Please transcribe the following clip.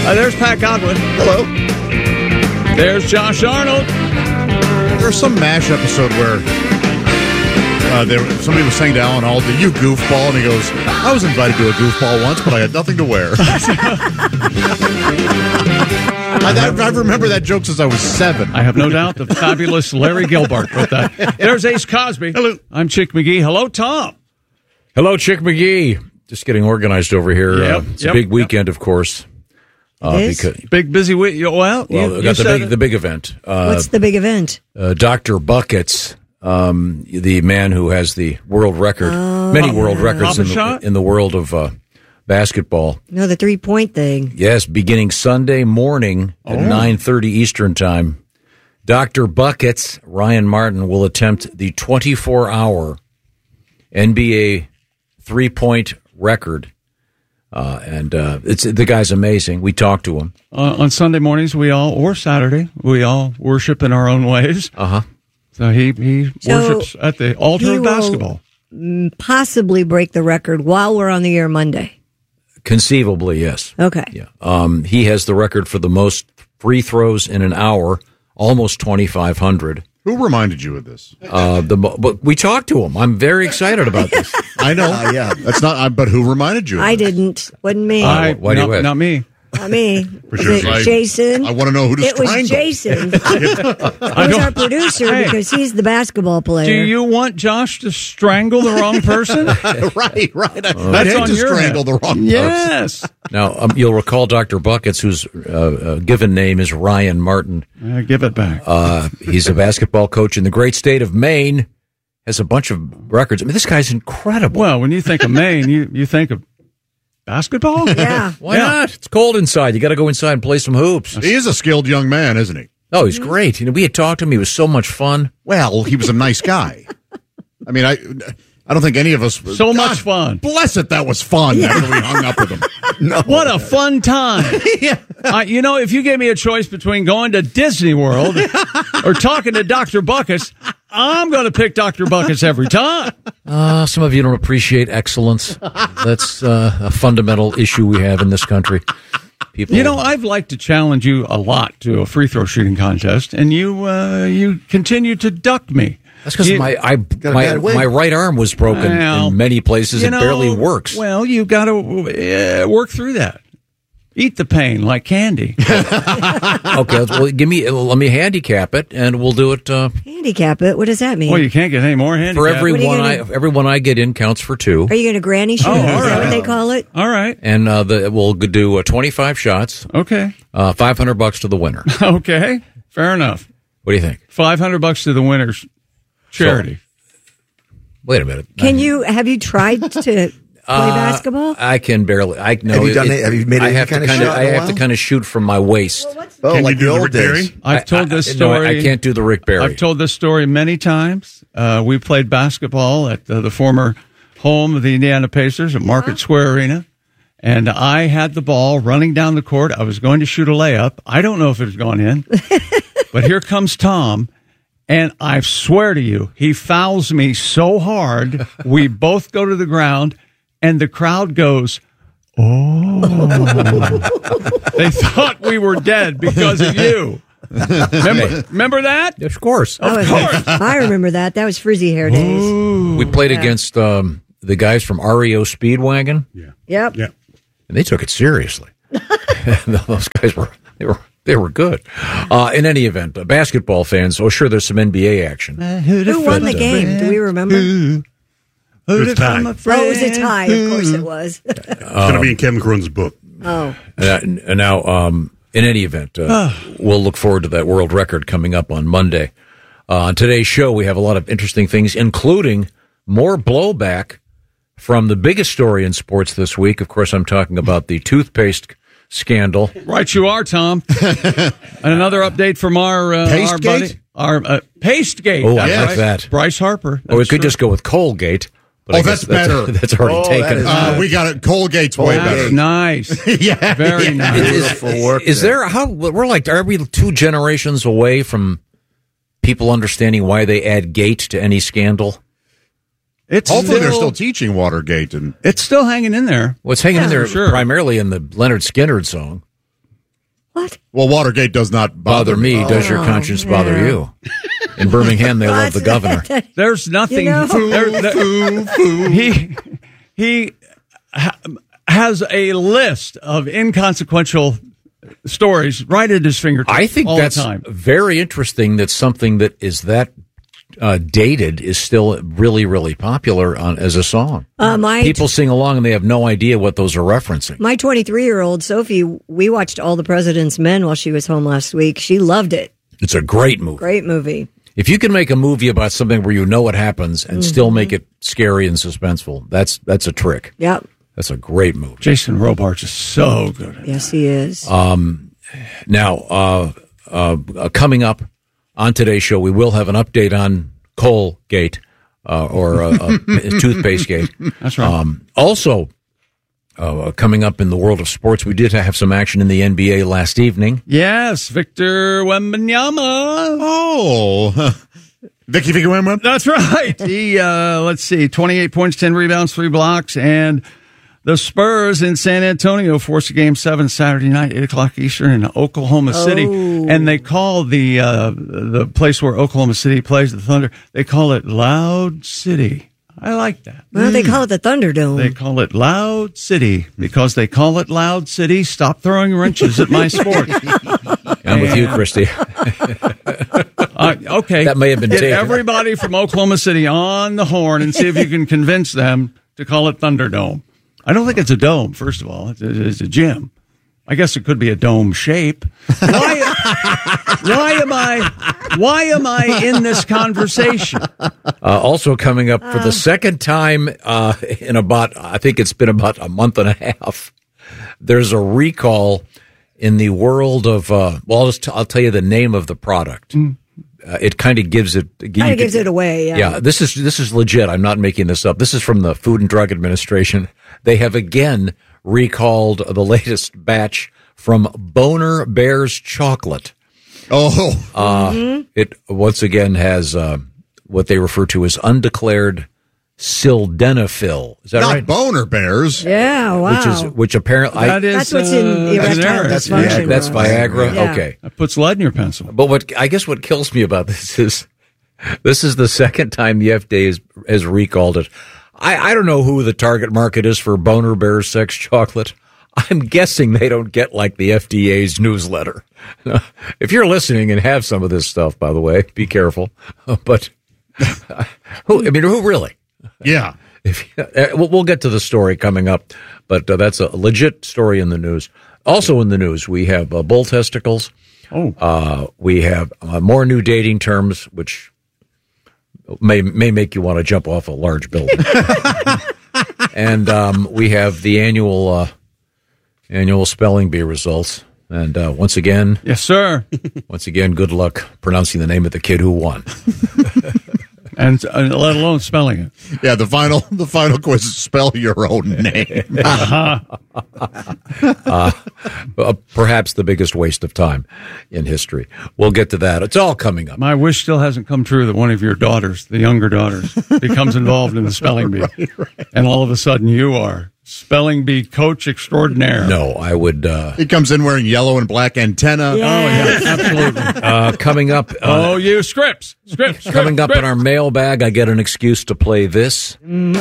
There's Pat Godwin. Hello. There's Josh Arnold. There's some MASH episode where somebody was saying to Alan Alda, "You goofball," and he goes, "I was invited to a goofball once, but I had nothing to wear." I remember that joke since I was 7. I have no doubt the fabulous Larry Gilbert wrote that. There's Ace Cosby. Hello. I'm Chick McGee. Hello, Tom. Hello, Chick McGee. Just getting organized over here. Yep, It's a big weekend, of course. Big busy week. Well, we got the big event. What's the big event? Dr. Buckets, the man who has the world record, many world records in the world of basketball. No, the 3-point thing. Yes, beginning Sunday morning at 9:30 Eastern Time, Dr. Buckets, Ryan Martin, will attempt the 24-hour NBA 3-point record. The guy's amazing. We talked to him. On Sunday mornings, or Saturday, we all worship in our own ways. Uh-huh. So he worships at the altar of basketball. Possibly break the record while we're on the air Monday. Conceivably, yes. Okay. Yeah. He has the record for the most free throws in an hour, almost 2,500. Who reminded you of this? But we talked to him. I'm very excited about this. I know. Yeah, that's not. But who reminded you? I didn't. Wasn't me. Why do you not me. Not me. Sure. Jason. I want to know who to strangle. It was Jason. Who's our producer because he's the basketball player. Do you want Josh to strangle the wrong person? Right. That's on to your strangle the wrong person. Yes. Now, you'll recall Dr. Buckets, whose given name is Ryan Martin. Give it back. He's a basketball coach in the great state of Maine, has a bunch of records. I mean, this guy's incredible. Well, when you think of Maine, you think of basketball? Yeah. Why not? It's cold inside. You got to go inside and play some hoops. He is a skilled young man, isn't he? Oh, he's great. We had talked to him. He was so much fun. Well, he was a nice guy. I mean, I don't think any of us... Much fun. Bless it, that was fun after we hung up with him. No. What a fun time. If you gave me a choice between going to Disney World or talking to Dr. Buckets, I'm going to pick Dr. Buckets every time. Some of you don't appreciate excellence. That's a fundamental issue we have in this country. People, I've liked to challenge you a lot to a free throw shooting contest, and you continue to duck me. That's because my right arm was broken in many places. It barely works. Well, you got to work through that. Eat the pain like candy. Okay, let me handicap it, and we'll do it. Handicap it? What does that mean? Well, you can't get any more handicap. For everyone I get in counts for 2. Are you going to granny shoot? Is that what they call it? All right. And we'll do 25 shots. Okay. $500 to the winner. Okay, fair enough. What do you think? $500 to the winner's charity. Wait a minute. Have you tried to play basketball? I can barely. Have you done it? Have you made any kind of shot? I have to kind of shoot from my waist. Can you do the Rick Barry? I've told this story. No, I can't do the Rick Barry. I've told this story many times. We played basketball at the former home of the Indiana Pacers at Market Square Arena, and I had the ball running down the court. I was going to shoot a layup. I don't know if it had gone in, but here comes Tom. And I swear to you, he fouls me so hard, we both go to the ground, and the crowd goes, "Oh." They thought we were dead because of you. Remember that? Of course. I remember that. That was frizzy hair days. Ooh. We played against the guys from REO Speedwagon. Yeah. Yep. And they took it seriously. Those guys They were good. In any event, basketball fans, sure, there's some NBA action. Who won the game? Do we remember? It was a tie. It was a tie. Of course it was. It's going to be in Kevin Cronin's book. Oh. Now, in any event, we'll look forward to that world record coming up on Monday. On today's show, we have a lot of interesting things, including more blowback from the biggest story in sports this week. Of course, I'm talking about the toothpaste scandal. Right you are, Tom. And another update from our buddy. Our Pastegate. Oh, I like that. Bryce Harper. Or we could just go with Colgate. But that's better. That's already taken. We got it. Colgate's way better. Nice. Yeah. Very nice. Are we 2 generations away from people understanding why they add gate to any scandal? Hopefully they're still teaching Watergate. And it's still hanging in there. Well, it's hanging in there sure. primarily in the Leonard Skinner song. What? Well, Watergate does not bother me. Does your conscience bother you? In Birmingham, they love the governor. There's nothing. He has a list of inconsequential stories right at his fingertips. I think all that's the time. very interesting that something that is that dated is still really, really popular as a song. People sing along and they have no idea what those are referencing. My 23-year-old Sophie, we watched All the President's Men while she was home last week. She loved it. It's a great movie. Great movie. If you can make a movie about something where you know what happens and still make it scary and suspenseful, that's a trick. Yep. That's a great movie. Jason Robards is so good at Yes, he is. Now, coming up on today's show, we will have an update on Colgate or Toothpaste Gate. That's right. Also, coming up in the world of sports, we did have some action in the NBA last evening. Yes, Victor Wembanyama. Oh, Vicky Wembanyama. That's right. He, let's see, 28 points, 10 rebounds, 3 blocks, and the Spurs in San Antonio forced a Game 7 Saturday night, 8 o'clock Eastern in Oklahoma City. And they call the place where Oklahoma City plays, the Thunder, they call it Loud City. I like that. Well, they call it the Thunderdome. They call it Loud City because they call it Loud City. Stop throwing wrenches at my sport. I'm with you, Christy. Okay. That may have been Get taken. everybody from Oklahoma City on the horn and see if you can convince them to call it Thunderdome. I don't think it's a dome, first of all. It's a gym. I guess it could be a dome shape. Why am I in this conversation? Also coming up for the second time in I think it's been about a month and a half, there's a recall in the world of, I'll tell you the name of the product. It kind of gives it away. Yeah, this is legit. I'm not making this up. This is from the Food and Drug Administration. They have again recalled the latest batch from Boner Bears chocolate. It once again has what they refer to as undeclared sildenafil. Is that right? Not Boner Bears. Yeah, wow. Which apparently that's what's in erectile dysfunction. That's Viagra. Yeah. Okay, That puts lead in your pencil. but what kills me about this is the second time the FDA has recalled it. I don't know who the target market is for Boner Bears sex chocolate. I'm guessing they don't get like the FDA's newsletter. If you're listening and have some of this stuff, by the way, be careful. But who really? Yeah. We'll get to the story coming up, but that's a legit story in the news. Also in the news, we have bull testicles. We have more new dating terms, which may make you want to jump off a large building. And we have the annual spelling bee results. And once again, Yes, sir. good luck pronouncing the name of the kid who won. And let alone spelling it. Yeah, the final quiz is spell your own name. Perhaps the biggest waste of time in history. We'll get to that. It's all coming up. My wish still hasn't come true that one of your daughters, the younger daughters, becomes involved in the spelling bee. Right. And all of a sudden you are spelling bee coach extraordinaire. No, I would. He comes in wearing yellow and black antenna. Yes. Oh, yeah, absolutely. Coming up. You scripts. Coming up in our mailbag, I get an excuse to play this.